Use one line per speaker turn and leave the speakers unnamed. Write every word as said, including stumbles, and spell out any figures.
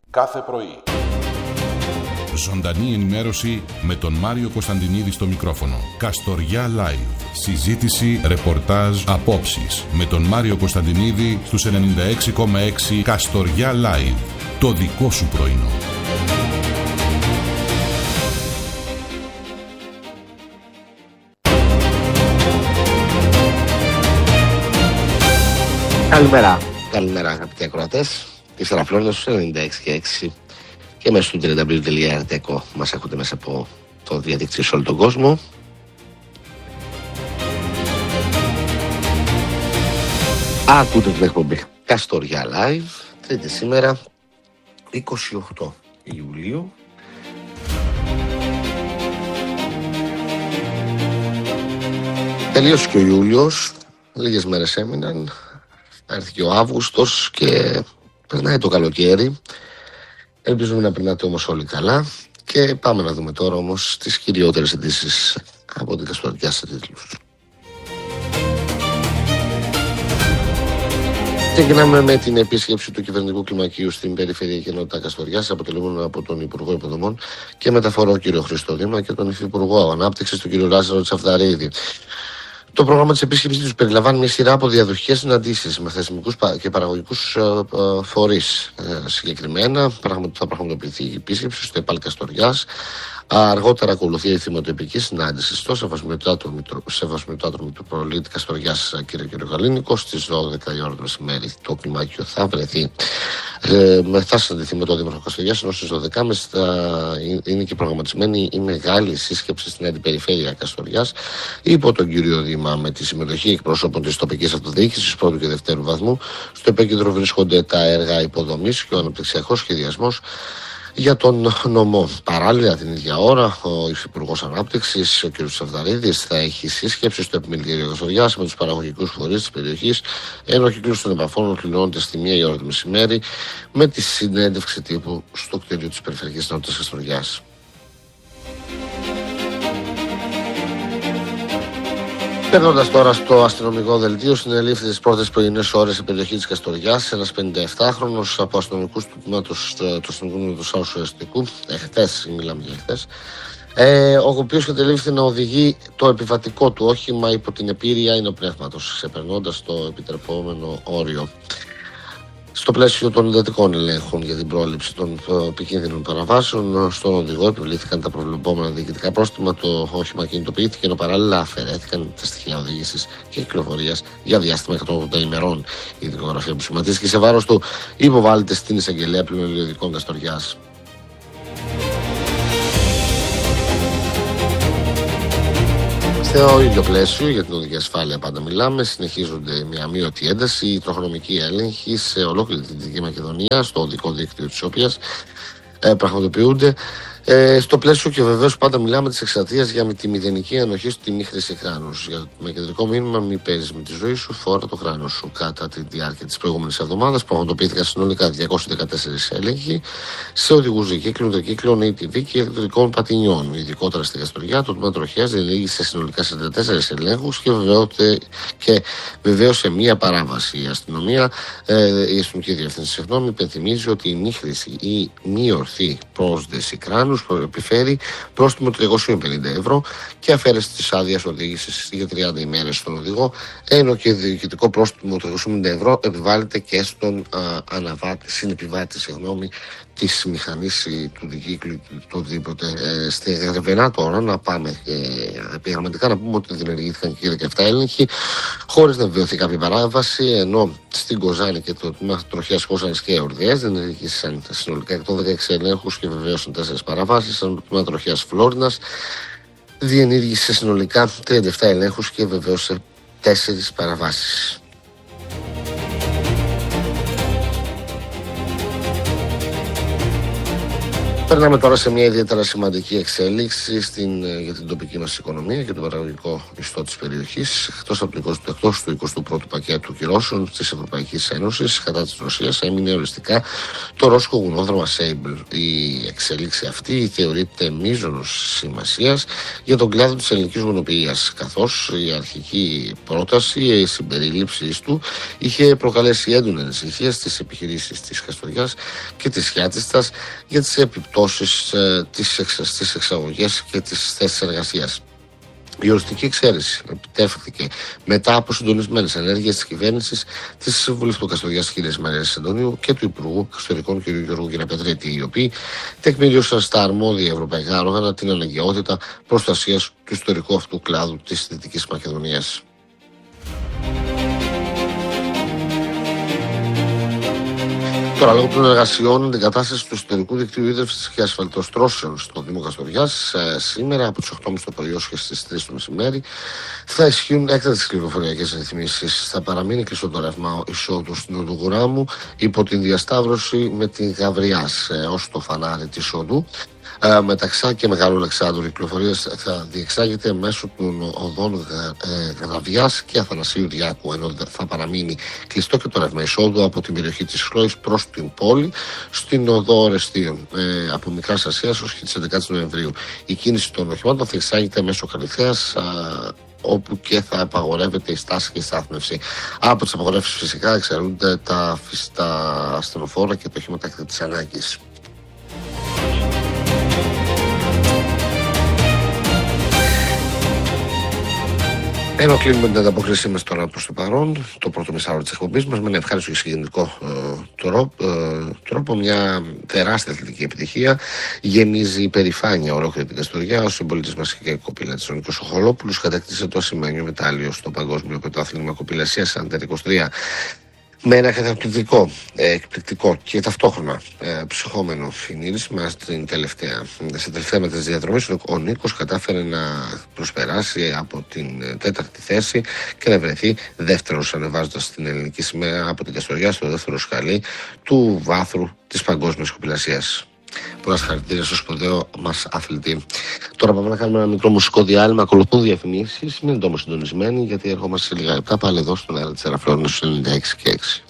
κάθε πρωί.
Ζωντανή ενημέρωση με τον Μάριο Κωνσταντινίδη στο μικρόφωνο. Καστοριά Live. Συζήτηση, ρεπορτάζ, απόψεις. Με τον Μάριο Κωνσταντινίδη στους ενενήντα έξι κόμμα έξι Καστοριά Live. Το δικό σου πρωινό.
Καλημέρα. Καλημέρα αγαπητοί ακροατές. Τη Σαραφλώνας στους ενενήντα έξι και έξι και μέσα στο double-u double-u double-u τελεία αρ τι κόμμα μας ακούτε μέσα από το διαδίκτυο σε όλο τον κόσμο. Ακούτε την εκπομπή Καστοριά Live, τρίτη σήμερα, είκοσι οκτώ Ιουλίου. Τελείωσε και ο Ιούλιος, λίγες μέρες έμειναν, έρθει και ο Αύγουστος και περνάει το καλοκαίρι. Ελπίζουμε να περνάτε όμως όλοι καλά και πάμε να δούμε τώρα όμως τις κυριότερες ειδήσεις από την Καστοριά σε τίτλους. Ξεκινάμε με την επίσκεψη του κυβερνητικού κλιμακίου στην Περιφερειακή Ενότητα Καστοριάς, αποτελούμενο από τον Υπουργό Υποδομών και Μεταφορών κ. Χρήστο Δήμα και τον Υφυπουργό Ανάπτυξης τον κ. Λάζαρο Τσαφταρίδη. Το πρόγραμμα της επίσκεψης τους περιλαμβάνει μια σειρά από διαδοχικές συναντήσεις με θεσμικούς και παραγωγικούς φορείς. Συγκεκριμένα, θα πραγματοποιηθεί η επίσκεψη στο ΕΠΑΛ Καστοριάς. Αργότερα ακολουθεί η θυμοτυπική συνάντηση στο Σεβασμιωτάτρο Μητροπολίτη Καστοριάς κ. κ. Γαλήνικο στις δώδεκα η ώρα το μεσημέρι. Το κλιμάκιο θα βρεθεί. Ε, θα συναντηθεί με τον Δήμαρχο Καστοριάς, ενώ στις δώδεκα και τριάντα είναι και προγραμματισμένη η μεγάλη σύσκεψη στην Αντιπεριφέρεια Καστοριάς υπό τον κύριο Δήμα, με τη συμμετοχή εκπροσώπων της τοπικής αυτοδιοίκησης πρώτου και δευτέρου βαθμού. Στο επίκεντρο βρίσκονται τα έργα υποδομής και ο αναπτυξιακός σχεδιασμός για τον νομό. Παράλληλα, την ίδια ώρα, ο Υφυπουργός Ανάπτυξης, ο κ. Τσαφταρίδης, θα έχει σύσκεψη στο Επιμελητήριο Καστοριάς με τους παραγωγικούς φορείς της περιοχής, ενώ ο κύκλος των επαφών ολοκληρώνεται στη μία η ώρα το μεσημέρι με τη συνέντευξη τύπου στο κτίριο της Περιφερειακής Ενότητας Καστοριάς. Περνώντας τώρα στο αστυνομικό δελτίο, συνελήφθη τις πρώτες πρωινές ώρες στην περιοχή της Καστοριάς ένας πενηνταεφτάχρονος από αστυνομικούς του τμήματος του αστυνομικού τμήματος Ουσιαστικού, εχθές, μιλάμε για εχθές, ε, ο οποίος κατελήφθη να οδηγεί το επιβατικό του όχημα υπό την επίρρεια υνοπνεύματος, ξεπερνώντας το επιτρεπόμενο όριο. Στο πλαίσιο των εντατικών ελέγχων για την πρόληψη των επικίνδυνων παραβάσεων, στον οδηγό επιβλήθηκαν τα προβλεπόμενα διοικητικά πρόστιμα. Το όχημα κινητοποιήθηκε, ενώ παράλληλα αφαιρέθηκαν τα στοιχεία οδήγησης και κυκλοφορίας για διάστημα εκατόν ογδόντα ημερών. Η δικογραφία που σχηματίστηκε σε βάρος του υποβάλλεται στην εισαγγελέα πλημμυριωδικών Καστοριάς. Στο ίδιο πλαίσιο, για την οδική ασφάλεια πάντα μιλάμε, συνεχίζονται με αμείωτη ένταση οι τροχονομικοί έλεγχοι σε ολόκληρη την Δυτική Μακεδονία, στο οδικό δίκτυο της οποίας ε, πραγματοποιούνται. Ε, στο πλαίσιο και βεβαίως πάντα μιλάμε της εκστρατείας για τη μηδενική ανοχή στη μη χρήση κράνους. Με κεντρικό μήνυμα, μη παίζεις με τη ζωή σου, φόρα το κράνος σου. Κατά τη διάρκεια της προηγούμενης εβδομάδας πραγματοποιήθηκαν συνολικά διακόσιοι δεκατέσσερις έλεγχοι σε οδηγούς δικύκλων, τρικύκλων, έι τι βι και ηλεκτρικών πατινιών. Ειδικότερα στη Καστοριά, το τμήμα τροχιάς διενήργησε συνολικά σαράντα τέσσερις ελέγχους και, και βεβαίως σε μία παράβαση. Η αστυνομία, ε, η αστυνομική διεύθυνση, συγγνώμη, υπενθυμίζει ότι η μη χρήση ή μη ορθή πρόσδεση κράνους επιφέρει πρόστιμο τριακόσια πενήντα ευρώ και αφαίρεση της άδειας οδήγησης για τριάντα ημέρες στον οδηγό, ενώ και διοικητικό πρόστιμο τριακόσια πενήντα ευρώ επιβάλλεται και στον α, αναβάτη, συνεπιβάτη συγγνώμη, της μηχανής του δικύκλου του οτιδήποτε. Ε, στη Γρεβενά τώρα να πάμε ε, επιγραμματικά να πούμε ότι διενεργήθηκαν και δεκαεπτά έλεγχοι χωρίς να βεβαιωθεί κάποια παράβαση, ενώ στην Κοζάνη και το τμήμα τροχιάς Κοζάνης και Ορδιές διενεργήθηκαν συνολικά εκατόν δεκαέξι ελέγχους και βεβαίωσαν τέσσερις παραβάσεις, ενώ το τμήμα τροχιάς Φλόρινας διενήργησε συνολικά τριάντα επτά ελέγχους και βεβαίωσε τέσσερις παραβάσεις. Περνάμε τώρα σε μια ιδιαίτερα σημαντική εξέλιξη στην, για την τοπική μας οικονομία και τον παραγωγικό ιστό της περιοχής. Εκτός από το εκτός του εικοστού πρώτου πακέτου κυρώσεων της Ευρωπαϊκής Ένωσης κατά της Ρωσίας, έμεινε οριστικά το ρώσικο γουνόδρομο Σέιμπλ. Η εξέλιξη αυτή θεωρείται μείζωνος σημασίας για τον κλάδο της ελληνικής γουνοποιίας, καθώς η αρχική πρόταση, η συμπερίληψη του, είχε προκαλέσει έντονη ανησυχία στις επιχειρήσεις της Καστοριάς και της Χιάτιστας για τις επιπτώσεις στις εξαγωγές και τις θέσεις εργασίας. Η οριστική εξαίρεση επιτεύχθηκε μετά από συντονισμένες ενέργειες της κυβέρνησης, της Βουλευτού Καστοριάς κ. Μαρίας Αντωνίου και του Υπουργού Εξωτερικών κ. Γιώργου Γεραπετρίτη, οι οποίοι τεκμηρίωσαν στα αρμόδια ευρωπαϊκά όργανα την αναγκαιότητα προστασίας του ιστορικού αυτού κλάδου της Δυτικής Μακεδονίας. Τώρα, λόγω των εργασιών αντικατάστασης του ιστορικού δικτύου ίδρυυσης και ασφαλτοστρώσεων στο Δήμο Καστοριάς, σήμερα από τις οκτώ και μισή το πρωί έως και στις τρεις το μεσημέρι θα ισχύουν έκτακτες κυκλοφοριακές ρυθμίσεις. Θα παραμείνει κλειστό το ρεύμα εισόδου στην οδού Γουράμου υπό την διασταύρωση με την Γαβριάς ως το φανάρι της οδού. Ε, μεταξά και Μεγάλου Αλεξάνδρου η κυκλοφορία θα διεξάγεται μέσω των οδών ε, Γραβιάς και Αθανασίου Διάκου, ενώ θα παραμείνει κλειστό και το ρεύμα εισόδου από την περιοχή της Χλώης προς την πόλη στην οδό Ορεστίων ε, από Μικράς Ασίας ως και τις έντεκα Νοεμβρίου. Η κίνηση των οχημάτων θα εξάγεται μέσω Καλυθέας, όπου και θα απαγορεύεται η στάση και η στάθμευση. Από τις απαγορεύσεις φυσικά εξαιρούνται τα, τα ασθενοφόρα και τα οχήματα έκτακτης ανάγκης. Ενώ κλείνουμε την ανταπόκρισή μας τώρα προς το παρόν, το πρώτο μισάωρο της εκπομπής μας, με ένα ευχάριστο και συγκινητικό ε, τρόπο, ε, τρόπο, μια τεράστια αθλητική επιτυχία. Γεμίζει υπερηφάνεια ολόκληρη την Καστοριά. Ο συμπολίτης μας και κοπήλα της Νίκος Οχολόπουλος κατέκτησε το ασημένιο μετάλλιο στο Παγκόσμιο Πρωτάθλημα Κοπηλασίας Under είκοσι τρία. Με ένα καταπληκτικό, εκπληκτικό και ταυτόχρονα ε, ψυχόμενο φινίρισμα στην τελευταία, στην τελευταία μετρής διαδρομής, ο Νίκος κατάφερε να προσπεράσει από την τέταρτη θέση και να βρεθεί δεύτερος, ανεβάζοντας την ελληνική σημαία από την Καστοριά στο δεύτερο σκαλί του βάθρου της παγκόσμιας κοπηλασίας. Πολλά συγχαρητήρια στο σπουδαίο μας αθλητή. Τώρα πάμε να κάνουμε ένα μικρό μουσικό διάλειμμα. Ακολουθούν διαφημίσεις. Μείνετε όμως συντονισμένοι, γιατί ερχόμαστε σε λίγα λεπτά πάλι εδώ στον αέρα της Ελαφρώνης ενενήντα έξι και έξι.